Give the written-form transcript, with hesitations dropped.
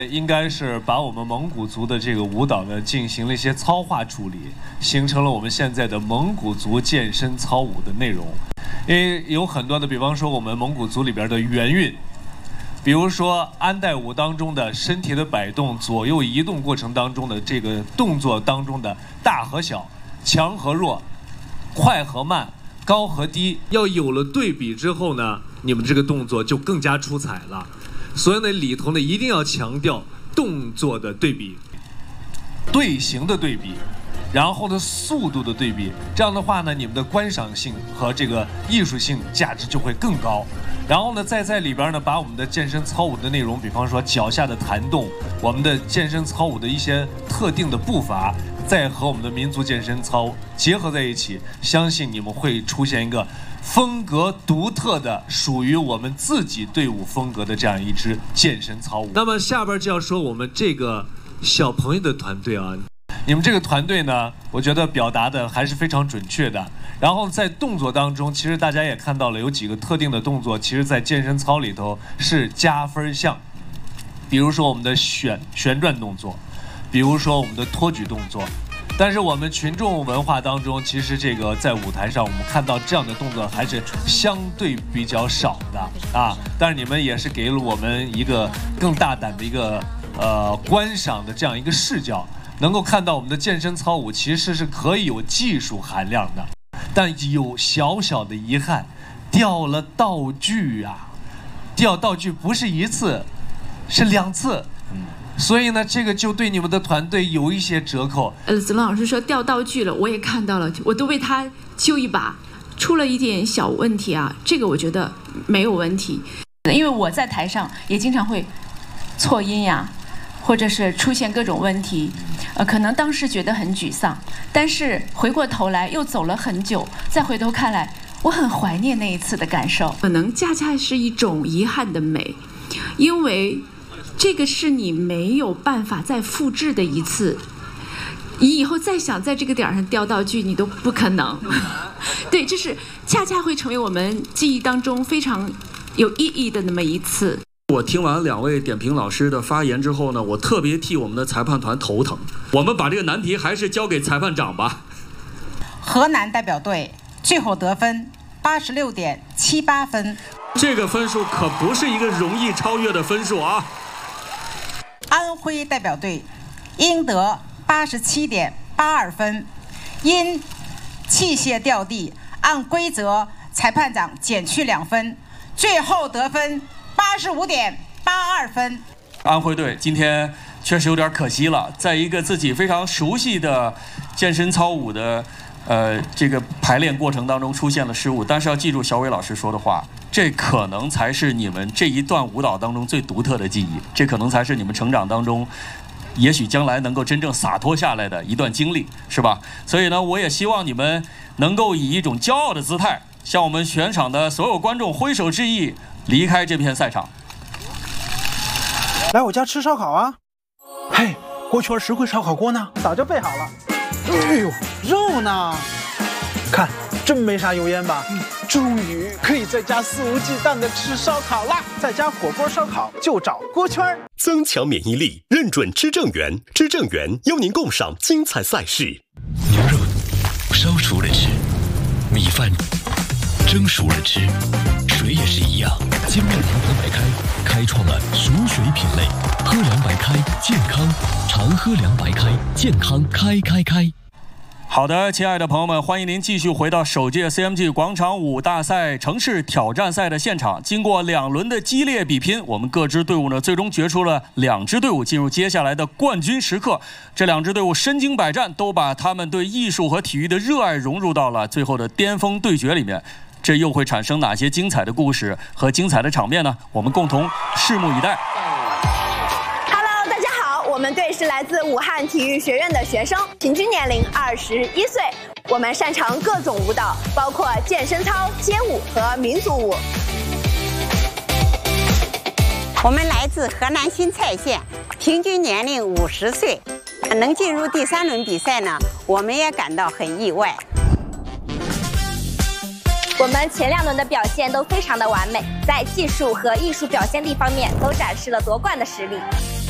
应该是把我们蒙古族的这个舞蹈呢进行了一些操化处理，形成了我们现在的蒙古族健身操舞的内容。因为有很多的，比方说我们蒙古族里边的元韵，比如说安代舞当中的身体的摆动、左右移动过程当中的这个动作当中的大和小、强和弱、快和慢、高和低，要有了对比之后呢，你们这个动作就更加出彩了。所以呢，里头呢一定要强调动作的对比、队形的对比，然后呢速度的对比。这样的话呢，你们的观赏性和这个艺术性价值就会更高。然后呢，再在里边呢，把我们的健身操舞的内容，比方说脚下的弹动，我们的健身操舞的一些特定的步伐，再和我们的民族健身操结合在一起，相信你们会出现一个风格独特的、属于我们自己队伍风格的这样一支健身操舞。那么下边就要说我们这个小朋友的团队啊，你们这个团队呢，我觉得表达的还是非常准确的。然后在动作当中，其实大家也看到了，有几个特定的动作，其实在健身操里头是加分项。比如说我们的旋转动作，比如说我们的托举动作。但是我们群众文化当中，其实这个在舞台上我们看到这样的动作还是相对比较少的啊。但是你们也是给了我们一个更大胆的一个观赏的这样一个视角，能够看到我们的健身操舞其实是可以有技术含量的，但有小小的遗憾，掉了道具啊！掉道具不是一次，是2次。所以呢，这个就对你们的团队有一些折扣。 子龙老师说掉道具了，我也看到了，我都为他揪一把，出了一点小问题啊，这个我觉得没有问题，因为我在台上也经常会错音呀，或者是出现各种问题，可能当时觉得很沮丧，但是回过头来又走了很久，再回头看来，我很怀念那一次的感受，可能恰恰是一种遗憾的美，因为这个是你没有办法再复制的一次，你以后再想在这个点上掉道具，你都不可能。对，这是恰恰会成为我们记忆当中非常有意义的那么一次。 我听完2位点评老师的发言之后呢，我特别替我们的裁判团头疼。我们把这个难题还是交给裁判长吧。 河南代表队最后得分86.78分， 这个分数可不是一个容易超越的分数啊。 安徽代表队应得87.82分，因器械掉地，按规则裁判长减去2分，最后得分85.82分。 安徽队今天确实有点可惜了，在一个自己非常熟悉的健身操舞的这个排练过程当中出现了失误，但是要记住小伟老师说的话，这可能才是你们这一段舞蹈当中最独特的记忆，这可能才是你们成长当中也许将来能够真正洒脱下来的一段经历，是吧？所以呢，我也希望你们能够以一种骄傲的姿态，向我们全场的所有观众挥手致意，离开这片赛场。 来我家吃烧烤啊！嘿，锅圈实惠烧烤锅呢？早就备好了。哎呦，肉呢？看，真没啥油烟吧？终于可以在家肆无忌惮的吃烧烤啦！在家火锅烧烤就找锅圈。 增强免疫力，认准知正源，知正源邀您共赏精彩赛事。 牛肉烧熟了吃，米饭蒸熟了吃，水也是一样。精酿调和白开开创了熟水品类，喝凉白开健康，常喝凉白开健康开。 好的，亲爱的朋友们，欢迎您继续回到首届 CMG 广场舞大赛城市挑战赛的现场。经过2轮的激烈比拼，我们各支队伍呢最终决出了2支队伍进入接下来的冠军时刻。这2支队伍身经百战，都把他们对艺术和体育的热爱融入到了最后的巅峰对决里面。这又会产生哪些精彩的故事和精彩的场面呢？我们共同拭目以待。 我们队是来自武汉体育学院的学生，平均年龄21岁。我们擅长各种舞蹈，包括健身操、街舞和民族舞。 我们来自河南新蔡县，平均年龄50岁。能进入第3轮比赛呢，我们也感到很意外。 我们前2轮的表现都非常的完美，在技术和艺术表现力方面都展示了夺冠的实力。